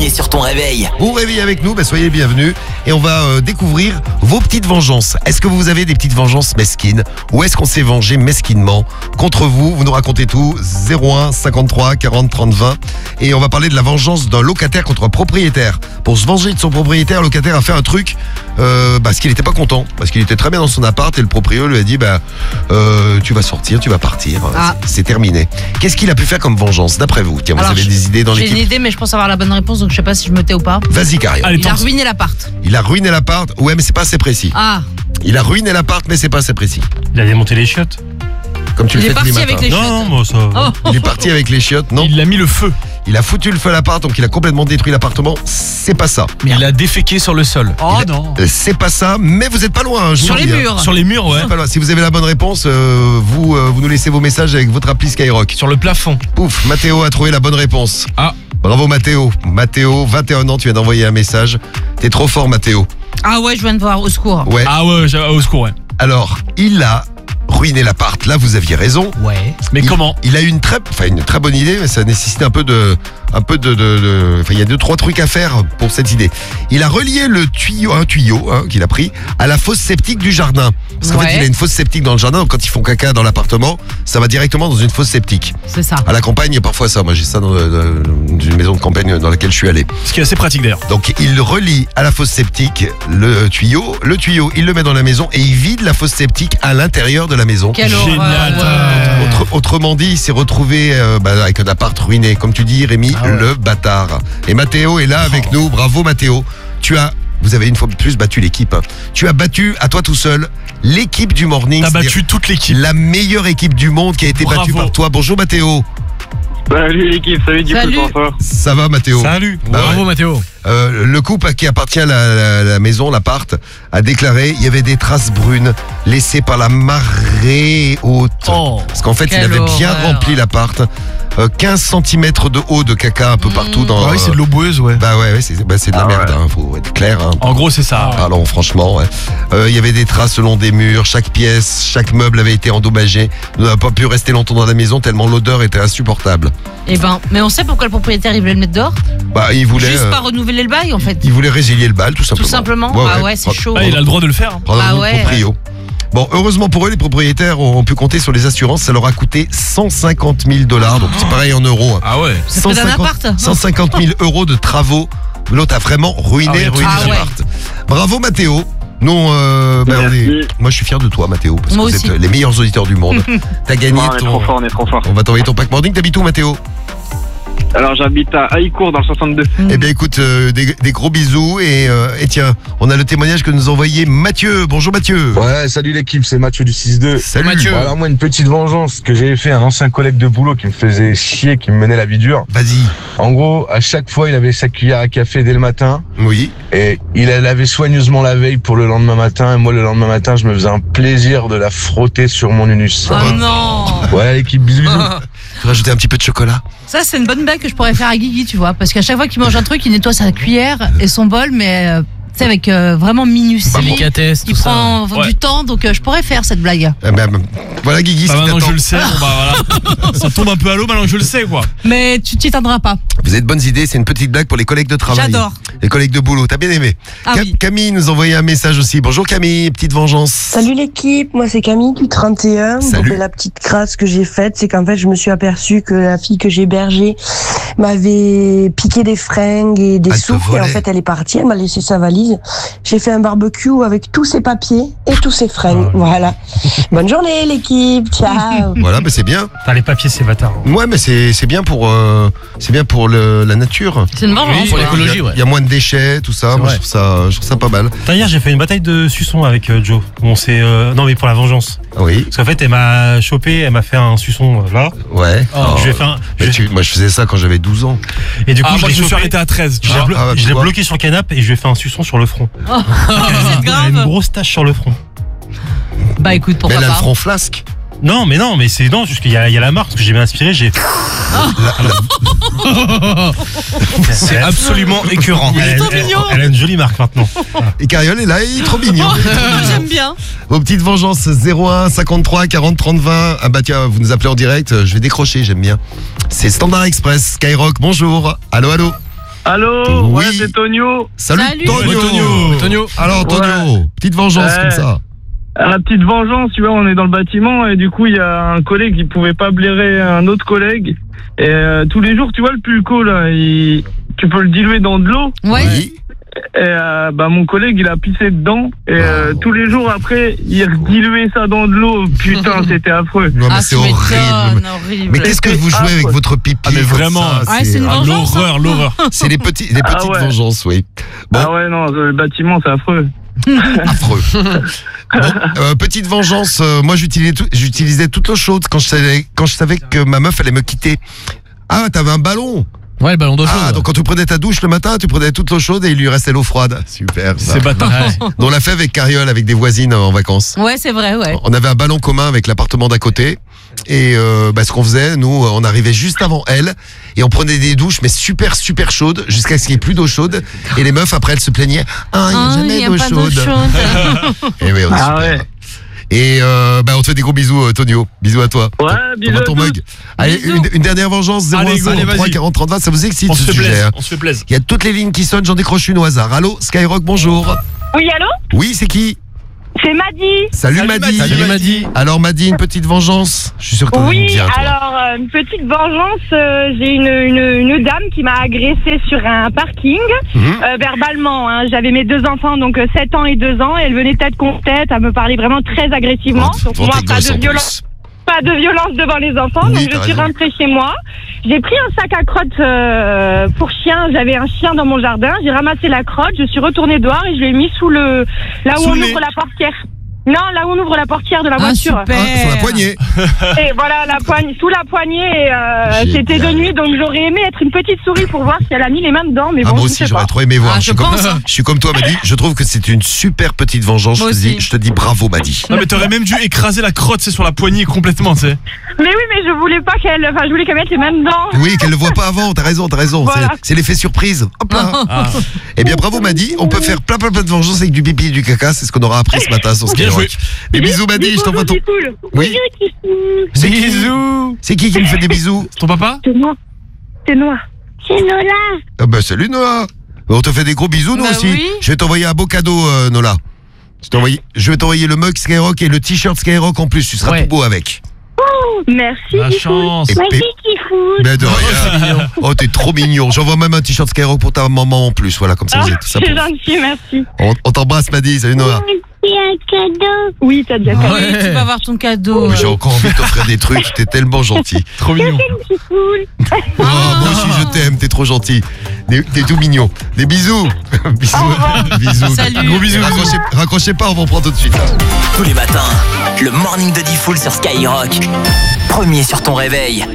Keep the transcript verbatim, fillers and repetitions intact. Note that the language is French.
bienvenue sur ton réveil. Vous réveillez avec nous, bah soyez les bienvenus. Et on va euh, découvrir vos petites vengeances. Est-ce que vous avez des petites vengeances mesquines? Ou est-ce qu'on s'est vengé mesquinement contre vous? Vous nous racontez tout. zéro un cinquante-trois quarante trente vingt. Et on va parler de la vengeance d'un locataire contre un propriétaire. Pour se venger de son propriétaire, le locataire a fait un truc euh, parce qu'il n'était pas content. Parce qu'il était très bien dans son appart et le proprio lui a dit bah, euh, tu vas sortir, tu vas partir. Ah. C'est, c'est terminé. Qu'est-ce qu'il a pu faire comme vengeance d'après vous? Tiens, vous Alors, avez je- des idées dans J'ai l'équipe? une idée, mais je pense avoir la bonne réponse, donc je sais pas si je me tais ou pas. Vas-y, Carrière. Allez, Il a pense. ruiné l'appart. Il a ruiné l'appart. Ouais, mais c'est pas assez précis. Ah, Il a ruiné l'appart, mais c'est pas assez précis. Il a démonté les chiottes. Comme tu il le est fais tous les parti matins. avec les Non, chiottes. non, moi ça. Oh. Il est parti avec les chiottes, non? Il a mis le feu. Il a foutu le feu à l'appart, donc il a complètement détruit l'appartement. C'est pas ça. Mais il a déféqué sur le sol. Oh Il a- non. Euh, C'est pas ça, mais vous êtes pas loin. hein, je vous Sur le les dis, hein. murs. Sur les murs, ouais. C'est pas loin. Si vous avez la bonne réponse, euh, vous, euh, vous nous laissez vos messages avec votre appli Skyrock. Sur le plafond. Pouf, Mathéo a trouvé la bonne réponse. Ah. Bravo Mathéo. Mathéo, vingt et un ans, tu viens d'envoyer un message. T'es trop fort Mathéo. Ah ouais, je viens de voir, au secours. Ouais. Ah ouais, j'ai- au secours, ouais. Alors, il a ruiné l'appart. Là, vous aviez raison. Ouais. Mais Il- comment Il a eu une très, enfin une très bonne idée, mais ça nécessite un peu de, un peu de, de, de- enfin il y a deux trois trucs à faire pour cette idée. Il a relié le tuyau, un tuyau hein, qu'il a pris, à la fosse septique du jardin. Parce qu'en Ouais. fait, il a une fosse septique dans le jardin, donc quand ils font caca dans l'appartement, ça va directement dans une fosse septique. C'est ça. À la campagne, il y a parfois ça. Moi, j'ai ça dans, dans- dans une maison de campagne dans laquelle je suis allé. Ce qui est assez pratique d'ailleurs. Donc, il relie à la fosse septique le tuyau. Le tuyau, il le met dans la maison et il vide la fosse septique à l'intérieur de la maison. Quelle Génial. horreur. Ouais. Autre- autrement dit, il s'est retrouvé euh, bah, avec un appart ruiné. Comme tu dis, Rémi, Ah ouais. le bâtard. Et Mathéo est là avec nous. Bravo, Mathéo. Tu as, vous avez une fois de plus battu l'équipe. hein. Tu as battu, à toi tout seul, l'équipe du Morning. T'as c'est-à-dire battu toute l'équipe. la meilleure équipe du monde qui a été Bravo. battue par toi. Bonjour, Mathéo. Salut l'équipe, salut du Salut. coup, comment ça va? Ça va, Mathéo? Salut. Bah Bravo, ouais. Mathéo. Euh, le couple à qui appartient la, la- la maison, l'appart, a déclaré il y avait des traces brunes laissées par la marée haute. Oh. Parce qu'en fait, il Quelle avait bien horreur. rempli l'appart. Euh, quinze centimètres de haut de caca un peu partout dans. Ah oui, c'est de l'eau boueuse, ouais. Bah ouais, ouais, c'est, bah, c'est de la Ah merde, ouais. hein, faut être clair. Hein. En gros, c'est ça. Parlons franchement. ouais. Euh, Il y avait des traces le long des murs, chaque pièce, chaque meuble avait été endommagé. Nous n'avons pas pu rester longtemps dans la maison tellement l'odeur était insupportable. Eh ben, mais on sait pourquoi le propriétaire il voulait le mettre dehors. Bah, il voulait, Juste euh, pas renouveler le bail en fait. il voulait résilier le bal, tout simplement. Tout simplement. Ah ouais, c'est Prendre- chaud. Ah, il a le droit de le faire. prendre Ah un autre ouais. proprio. Bon, heureusement pour eux, les propriétaires ont pu compter sur les assurances. Ça leur a coûté cent cinquante mille dollars. Donc c'est pareil en euros. hein. Ah ouais. C'est près d'un appart. cent cinquante mille euros de travaux. L'autre a vraiment ruiné, Ah oui, ruiné ah ouais. l'appart. Bravo Mathéo. Non, euh, bah, on est- Merci. moi je suis fier de toi Mathéo parce Moi que aussi. vous êtes les meilleurs auditeurs du monde. T'as gagné Non, on est ton. trop fort, on est trop fort. On va t'envoyer ton pack morning. T'habites où Mathéo? Alors j'habite à Haïcourt dans le soixante-deux. Eh bien écoute, euh, des, des gros bisous et, euh, et tiens, on a le témoignage que nous a envoyé Mathieu. Bonjour Mathieu. Ouais, salut l'équipe, c'est Mathieu du six deux. Salut Mathieu. Bon, alors moi, une petite vengeance que j'avais fait à un ancien collègue de boulot qui me faisait chier, qui me menait la vie dure. Vas-y. En gros, à chaque fois, il avait sa cuillère à café dès le matin Oui. et il la lavait soigneusement la veille pour le lendemain matin. Et moi, le lendemain matin, je me faisais un plaisir de la frotter sur mon unus. Oh non. Voilà l'équipe, bisous bisous. Tu rajouter un petit peu de chocolat. Ça c'est une bonne blague que je pourrais faire à Guigui, tu vois, parce qu'à chaque fois qu'il mange un truc, il nettoie sa cuillère et son bol, mais euh, tu sais avec euh, vraiment minutie. Délicatesse, Il tout prend Ouais. du temps, donc euh, je pourrais faire cette blague. Eh ben, voilà Guigui, Bah, c'est maintenant que t'attends. je le sais, bon, bah voilà. Ça tombe un peu à l'eau, maintenant que je le sais, quoi. Mais tu t'y tiendras pas. Vous avez de bonnes idées, c'est une petite blague pour les collègues de travail. J'adore. Les collègues de boulot, t'as bien aimé. Ah Cam- oui. Camille nous a envoyé un message aussi. Bonjour Camille, petite vengeance. Salut l'équipe, moi c'est Camille du trente et un. Salut. Donc, la petite crasse que j'ai faite, c'est qu'en fait je me suis aperçue que la fille que j'hébergeais m'avait piqué des fringues et des Elle te sous. Et en volait. fait elle est partie, elle m'a laissé sa valise. J'ai fait un barbecue avec tous ses papiers et tous ses fringues. Voilà. Bonne journée l'équipe, ciao. Voilà, mais c'est bien. T'as les papiers, c'est bâtard. Ouais, mais c'est c'est bien pour euh, c'est bien pour le, la nature. C'est une vengeance. Oui, pour quoi. l'écologie. Il y a- ouais. Il y a moins de déchets, tout ça. C'est Moi, vrai. je trouve ça, je trouve ça pas mal. Hier, j'ai fait une bataille de suçon avec euh, Joe. On s'est, euh, non, mais pour la vengeance. Oui, Parce qu'en fait, elle m'a chopé, elle m'a fait un suçon euh, là. ouais. Oh. Je lui ai fait un. Mais je- tu- moi, je faisais ça quand j'avais douze ans. Et du coup, Ah, je moi, l'ai je me suis chopé. arrêté à treize. Je l'ai Ah, blo- ah, je tu l'ai vois. bloqué sur le canapé et je lui ai fait un suçon sur le front. C'est Elle a une grave. grosse tache sur le front. Bah écoute, Mais pourquoi elle a le pas. front flasque. Non, mais non, mais c'est non, juste qu'il y a, il y a la marque, parce que j'ai bien inspiré, j'ai. C'est absolument écœurant. Elle, trop elle- mignon. elle a une jolie marque maintenant. Et Cariole est là, il est trop mignon. Ah, j'aime bien. Vos petites vengeances, zéro un cinquante-trois quarante trente vingt. Ah bah tiens, vous nous appelez en direct, je vais décrocher, j'aime bien. C'est Standard Express, Skyrock, bonjour. Allô, allô. Allô, Oui. ouais, c'est Tonio. Salut, Salut. Tonio. Tonio. Tonio. Alors Tonio, petite vengeance Ouais. comme ça. La petite vengeance, tu vois, on est dans le bâtiment et du coup, il y a un collègue qui pouvait pas blairer un autre collègue. Et euh, tous les jours, tu vois, le pulco, là, il... tu peux le diluer dans de l'eau. Ouais. Oui. Et euh, bah, mon collègue, il a pissé dedans. Et euh, tous les jours après, il rediluait ça dans de l'eau. Putain, c'était affreux. Non, mais Ah, c'est tu horrible. m'étonnes, horrible. Mais qu'est-ce que vous jouez avec votre pipi Ah, mais comme vraiment. ça, Ouais, c'est une ah, vengeance. L'horreur, l'horreur. C'est les petits, les Ah petites ouais. vengeances, oui. Bon. Ah ouais, non, le bâtiment, c'est affreux. Affreux. Bon, euh, petite vengeance, euh, moi j'utilisais, tout- j'utilisais toute l'eau chaude quand je savais, quand je savais que ma meuf allait me quitter. Ah, t'avais un ballon. Ouais, le ballon d'eau Ah, donc quand tu prenais ta douche le matin, tu prenais toute l'eau chaude et il lui restait l'eau froide. Super. Ça. C'est bâtard. On l'a fait avec Cariole, avec des voisines euh, en vacances. Ouais, c'est vrai, ouais. On avait un ballon commun avec l'appartement d'à côté. Et euh, bah, ce qu'on faisait, nous, on arrivait juste avant elle et on prenait des douches, mais super, super chaudes, jusqu'à ce qu'il n'y ait plus d'eau chaude. Et les meufs, après, elles se plaignaient. Ah, il n'y a Ah, jamais il y a d'eau pas d'eau chaude. chaude. Et oui, on est Ah super. ouais. Et euh, bah, on te fait des gros bisous, euh, Tonio. Bisous à toi. Ouais, T'en- bisous t'en vas à ton tous. mug. Allez, Bisous. une, une dernière vengeance, zéro un Allez, go, allez, cinquante-trois vas-y. quarante trente-vingt, ça vous excite On ce se fait sujet, plaisir. hein. On se fait plaisir. Il y a toutes les lignes qui sonnent, j'en décroche une au hasard. Allô, Skyrock, bonjour. Oui, allô? Oui, c'est qui? C'est Maddy. Salut, Maddy. Salut, Maddy. Alors Maddy, une petite vengeance. Je suis sûr que t'en as une Oui, bien, toi. alors, euh, une petite vengeance. euh, j'ai une, une, une dame qui m'a agressée sur un parking, Mhm. euh, verbalement. Hein. J'avais mes deux enfants, donc euh, sept ans et deux ans, et elle venait tête contre tête à me parler vraiment très agressivement. Oh, Donc devant moi, tes pas gosses, de en violence. plus. Pas de violence devant les enfants, Oui, donc t'as je suis raison. rentrée chez moi. J'ai pris un sac à crotte euh, pour chien. J'avais un chien dans mon jardin. J'ai ramassé la crotte. Je suis retournée dehors et je l'ai mis sous le là où Sous on le nez. ouvre la portière. Non, là où on ouvre la portière de la Ah, voiture. super. Ah, sur la poignée. Et voilà, la poigne, sous la poignée. Et, euh, Génial. c'était de nuit, donc j'aurais aimé être une petite souris pour voir si elle a mis les mains dedans. Mais Ah, bon, moi je aussi, sais j'aurais pas. trop aimé voir. Ah, je, je suis comme, pense, hein. je suis comme toi, Maddy. Je trouve que c'est une super petite vengeance. Je Moi te, dis, aussi. je te dis bravo, Maddy. Non, mais t'aurais même dû écraser la crotte, c'est sur la poignée complètement, tu sais. Mais oui, mais je voulais pas qu'elle. Enfin, je voulais qu'elle mette les mains dedans. Oui, qu'elle le voit pas avant. T'as raison, t'as raison. Voilà. C'est- C'est l'effet surprise. Hop là. Ah. Eh bien, bravo, Maddy. On peut faire plein, plein, plein de vengeances avec du pipi et du caca. C'est ce qu'on aura appris ce matin sur Bien Skyrock. joué. Des bisous, Maddy. Je t'envoie ton. Oui. C'est qui Bisous. C'est qui qui me fait des bisous? Ton papa? C'est moi. C'est Noah. C'est Nola. Ah bah salut Noah. On te fait des gros bisous nous Bah aussi. oui. Je vais t'envoyer un beau cadeau euh, Nola. Je, t'ai envoyé- je vais t'envoyer le mug Skyrock et le t-shirt Skyrock en plus. Tu seras Ouais. tout beau avec. Merci. La chance. Et puis- Ben de rien. Oh t'es trop mignon. J'envoie même un t-shirt Skyrock pour ta maman en plus. Voilà comme ça Ah, vous êtes tout ça. c'est pour- gentil, merci. On, on t'embrasse Maddy. Salut Noah. Oui, t'as déjà Oui, Ouais. tu vas avoir ton cadeau. Mais j'ai encore envie de t'offrir des trucs. T'es tellement gentil. Trop mignon. Oh, moi aussi je t'aime. T'es trop gentil. Des- T'es tout mignon. Des bisous. bisous. bisous. Salut. Gros bisous. Raccrochez, raccrochez pas. On va en prendre tout de suite. Tous les matins, le morning de Diffoul sur Skyrock. Premier sur ton réveil.